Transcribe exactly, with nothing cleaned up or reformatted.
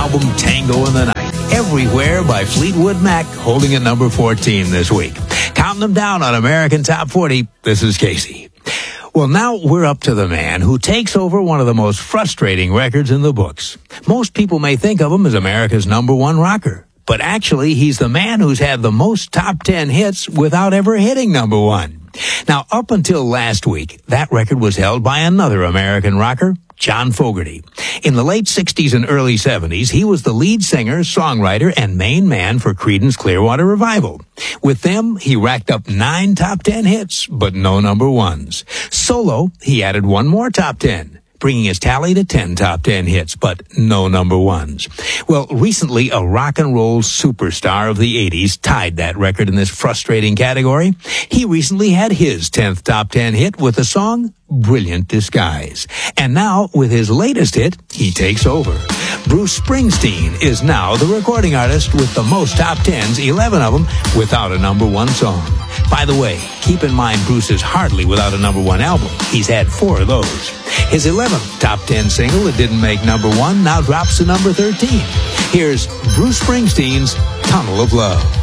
album Tango in the Night, Everywhere by Fleetwood Mac, holding at number fourteen this week. Counting them down on American Top forty, this is Casey. Well, now we're up to the man who takes over one of the most frustrating records in the books. Most people may think of him as America's number one rocker, but actually he's the man who's had the most top ten hits without ever hitting number one. Now, up until last week, that record was held by another American rocker, John Fogerty. In the late sixties and early seventies, he was the lead singer, songwriter, and main man for Creedence Clearwater Revival. With them, he racked up nine top ten hits, but no number ones. Solo, he added one more top ten, bringing his tally to ten top ten hits, but no number ones. Well, recently, a rock and roll superstar of the eighties tied that record in this frustrating category. He recently had his tenth top ten hit with the song Brilliant Disguise. And now, with his latest hit, he takes over. Bruce Springsteen is now the recording artist with the most top tens, eleven of them, without a number one song. By the way, keep in mind Bruce is hardly without a number one album. He's had four of those. His eleventh top ten single that didn't make number one now drops to number thirteen. Here's Bruce Springsteen's Tunnel of Love.